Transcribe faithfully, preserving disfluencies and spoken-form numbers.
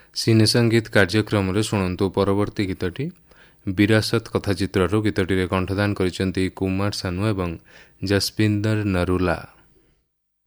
ସିନେ ସଙ୍ଗୀତ କାର୍ଯ୍ୟକ୍ରମରେ ଶୁଣନ୍ତୁ ପରବର୍ତ୍ତୀ ଗୀତଟି ବିରାସତ କଥାଚିତ୍ରରୁ। ଗୀତଟିରେ କଣ୍ଠଦାନ କରିଛନ୍ତି କୁମାର ସାନୁ ଏବଂ ଜସବିନ୍ଦର ନରୁଲା।